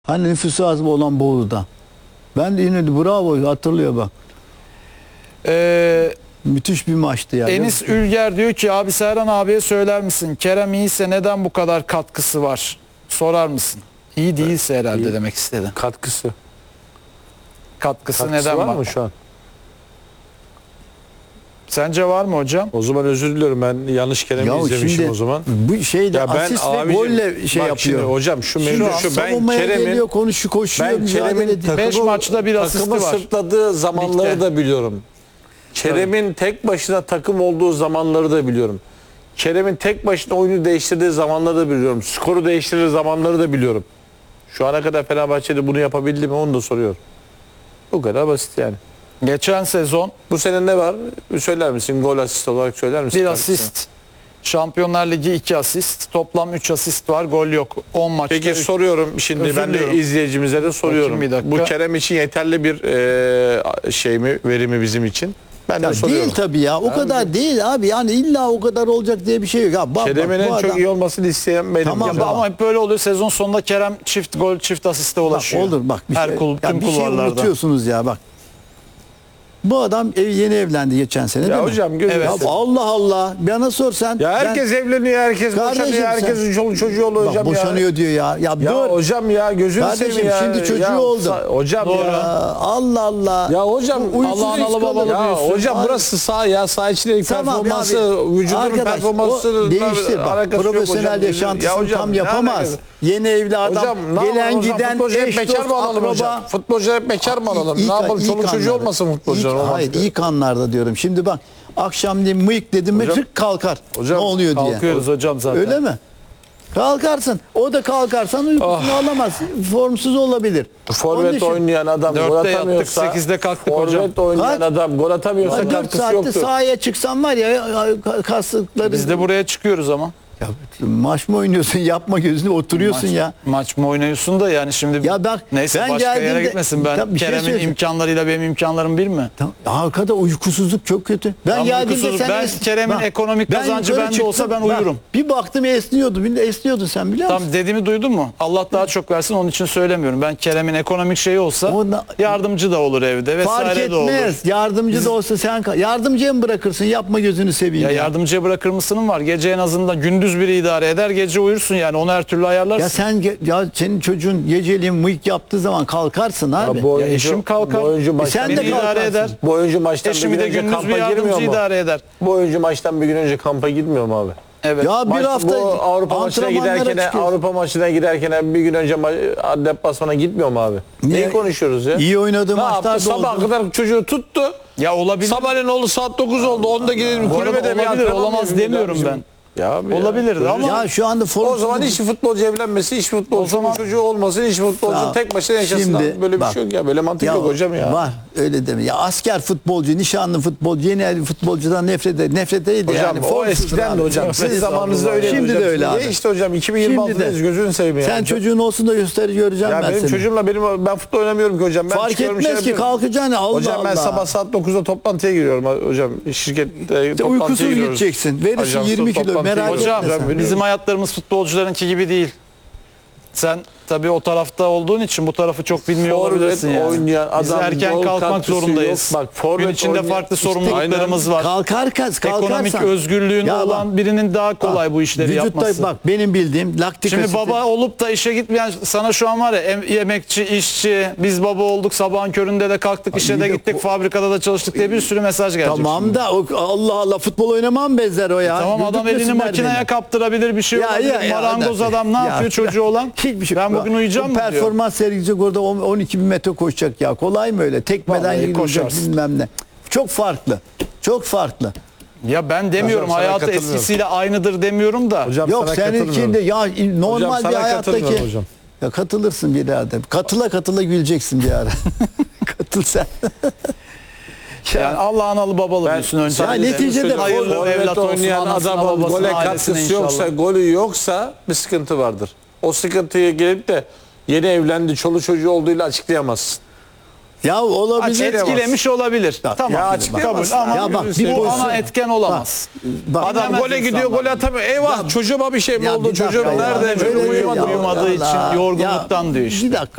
Hani nüfusu az olan Bolu'da. Ben de yine de bravo hatırlıyor bak. Müthiş bir maçtı ya. Enis Ülger diyor ki abi Serhan abiye söyler misin? Kerem iyiyse neden bu kadar katkısı var? Sorar mısın? İyi değilse herhalde İyi. demek istedi. Katkısı Katkısı neden var var? mı şu an? Sence var mı hocam? O zaman özür diliyorum, ben yanlış Kerem'i Ya izlemişim şimdi o zaman. bu şeyde Ya ben asist ve abicim, golle şey bak yapıyor. şimdi hocam şu mevzu Şu şu, ben savunmaya geliyor, Kerem'in koşuyor, mücadele ediyor. 5 maçta bir asisti takımı var. sırtladığı zamanları Ligde. da biliyorum. Kerem'in tek başına takım olduğu zamanları da biliyorum. Kerem'in tek başına oyunu değiştirdiği zamanları da biliyorum. Skoru değiştirdiği zamanları da biliyorum. Şu ana kadar Fenerbahçe'de bunu yapabildi mi onu da soruyor. Bu kadar basit yani. Geçen sezon Bu sene ne var? Söyler misin? Gol asist olarak söyler misin? bir Katkısı? asist. Şampiyonlar Ligi 2 asist. Toplam 3 asist var. Gol yok. 10 maçta. Peki üç. soruyorum şimdi, Özür ben de diliyorum. izleyicimize de soruyorum. Bakayım bir dakika. Bu Kerem için yeterli bir şey mi, verimi bizim için? Ben de Ya soruyorum. değil tabii ya. O kadar değil abi. Yani illa o kadar olacak diye bir şey yok. Ya bak, Kerem'in bak, en bu çok adam- iyi olmasını isteyen benim. Tamam, Kemal. Ama hep böyle oluyor. Sezon sonunda Kerem çift gol, çift asiste Bak, ulaşıyor. olur bak. Bir Her şey, kulüp, ya tüm bir şey kulvarlarda. unutuyorsunuz ya bak. Bu adam yeni evlendi geçen sene değil Ya mi? hocam gözünü Evet. Ya seveyim. Allah Allah. Bana sorsan. Ya herkes evleniyor, herkes Kardeşim boşanıyor, sen- herkesin çoluk çocuğu oluyor hocam bak, boşanıyor diyor ya. Ya, ya. dur. Ya hocam ya gözünü Kardeşim, seveyim ya. şimdi çocuğu Ya oldu. Hocam Doğru. ya. Allah Allah. Ya hocam Uysuz Allah'ın iş alı kalır. babalı Ya diyorsun. hocam Ay- burası sağ ya, sağ içindeki Tamam ya performansı, abi. vücudunun Arkadaş, performansı o değiştir bak. alakası yok Profesyonel hocam. yaşantısını Ya hocam, tam ne yapamaz. alakası? Yeni evli adam Hocam ne gelen yapalım hocam? giden Futbolcu hep eş bekar dost mı alalım hocam? akraba. Futbolcu hep bekar mı alalım? Ne yapalım? Çoluk çocuğu anlarda. olmasın futbolcular? Olmaz Hayır, ki. ilk anlarda diyorum. Şimdi bak akşamleyin mıyık dedim mi Hocam- tık kalkar. Hocam, ne oluyor diye. Kalkıyoruz hocam zaten. Öyle mi? Kalkarsın. O da kalkarsan uykusunu alamaz. Formsuz olabilir. Onun Forvet için- oynayan adam gol 4'te yattık, atamıyorsa, 8'de kalktık hocam. forvet oynayan Kaç? adam gol atamıyorsa 4 katkısı saatte yoktur. sahaya çıksan var ya kasıkları. Biz de buraya çıkıyoruz ama. Ya, maç mı oynuyorsun? Yapma gözünü oturuyorsun ya. Maç mı oynuyorsun da yani şimdi Ya bak, neyse ben başka yere geldiğimde- gitmesin. Ben Tabii bir şey Kerem'in söyleyeceğim. imkanlarıyla benim imkanlarım bir mi? Arkada uykusuzluk çok kötü. Ben Tamam, geldiğimde uykusuz. Ben Kerem'in ekonomik kazancı yukarı bende olsa ben uyurum. Bir baktım esniyordu. Bir de esniyordun sen biliyor musun? Tam dediğimi duydun mu? Allah daha çok versin, onun için söylemiyorum. Ben Kerem'in ekonomik şeyi olsa Ona- yardımcı da olur evde Fark vesaire de olur. etmez. Yardımcı da olsa sen yardımcıya mı bırakırsın? Yapma gözünü seveyim Ya ya. yardımcıya bırakır mısının var. Gece en azından gündüz biri idare eder, gece uyursun yani. Onu her türlü ayarlarsın. Ya sen ya senin çocuğun geceliğin mıyık yaptığı zaman kalkarsın abi. Ya bu oyuncu, eşim kalkar. Bu oyuncu maçtan, sen Beni de idare kalkarsın. eder. bu oyuncu maçtan bir Eşimi gün de önce gündüz bir kampa girmiyor yardımcı mu? idare eder. Bu oyuncu maçtan bir gün önce kampa gitmiyor mu abi? Evet. Ya bir Maç- hafta bu Avrupa maçına antrenmanlara giderken çıkıyorsun. Avrupa maçına giderken bir gün önce deplasmana gitmiyor mu abi? Niye? Neyi konuşuyoruz ya? İyi oynadığı Ne yaptı? maçlar da Sabah oldu. kadar çocuğu tuttu. Ya olabilir. Sabahleyin oldu saat 9 oldu. Onda gidelim Bu arada kulübede bir olabilir, antrenman olamaz yapayım demiyorum dedim. ben. Ya abi Olabilirdi ama Ya şu anda o zaman hiç futbolcu evlenmesi, hiç futbolcu O zaman- çocuğu olmasın, hiç futbolcu Ya, tek başına yaşasın. şimdi Böyle bir bak, şey yok ya. Böyle mantık yok hocam ya. Var öyle deme. Ya asker futbolcu, nişanlı futbolcu, yeni evli futbolcudan nefret değil Hocam yani. o Formsuzdur eskiden abi. de hocam. Sizin zamanınızda öyleydi Şimdi hocam. de öyle abi. Değişti hocam. Şimdi de. 2026'dayız gözünü seveyim ya. Sen çocuğun olsun da gösteri göreceğim Ya ben benim seni. çocuğumla ben futbol oynamıyorum ki hocam. Ben Fark çıkıyorum, etmez ki yapıyorum. kalkacaksın Allah Hocam ben Allah. sabah saat 9'da toplantıya giriyorum hocam. Şirkette toplantıya uykusuz giriyoruz. gideceksin. Verirsin Ajansla 20 kilo, toplantıya merak giriyoruz. hocam etme sen. bizim hayatlarımız futbolcularınki gibi değil. Sen tabii o tarafta olduğun için bu tarafı çok bilmiyor Forvet olabilirsin yani. oynayan Biz adam, erken gol kalkmak katkısı zorundayız. yok. Bak, forvet Gün içinde oynayan- farklı İşte sorumluluklarımız var. Kalkarsan. Ekonomik özgürlüğün Ya bak, olan birinin daha kolay bu işleri vücutta yapması. bak benim bildiğim laktik Şimdi asiti- baba olup da işe gitmeyen sana şu an var ya emekçi, işçi, biz baba olduk sabahın köründe de kalktık işe iyi de de gittik fabrikada da çalıştık diye bir sürü mesaj gelecek. Tamam şimdi. da Allah Allah futbol oynamam benzer o ya. Tamam adam elini Güldürmesinler makineye beni. kaptırabilir bir şey Ya, olabilir. ya, ya, Marangoz ya, adam ne ya, yapıyor çocuğu olan? Hiçbir şey. Ben bugün uyuyacağım mı diyor. Performans sergileyecek orada 12 bin metre koşacak ya. Kolay mı öyle? Tekmeden Vallahi yürüyecek koşarsın. bilmem ne. Çok farklı. Çok farklı. Ya ben demiyorum Hocam sana hayatı katılmıyorum. eskisiyle aynıdır demiyorum da. Hocam Yok sana senin katılmıyorum. içinde ya normal Hocam bir sana hayattaki katılmıyorum hocam. ya katılırsın bir yerde. Katıla güleceksin bir ara. Katıl sen. Yani Allah analı babalı Ben büyüsün önce. Ya neticede hayırlı forvet evlat olsun oynayan anasına adamın babasına gole ailesine katkısı yoksa, inşallah. golü yoksa bir sıkıntı vardır. O sıkıntıyı gelip de yeni evlendi, çoluk çocuğu olduğuyla açıklayamazsın. Ya olabilir. Etkilemiş olabilir. Tamam. Ya açıklayamaz. Kabul ama Ya bak, bu bir pozisyon- ana etken olamaz. Bak, Adam Bilemez gole gidiyor, insanlar. gol atamıyor. Eyvah çocuğuma bir şey mi Ya oldu? bir dakika Çocuğum ya. nerede? Öyle Çocuğum değil uyumadı. ya. Uyumadığı için Allah. yorgunluktan Ya diyor işte. Bir dakika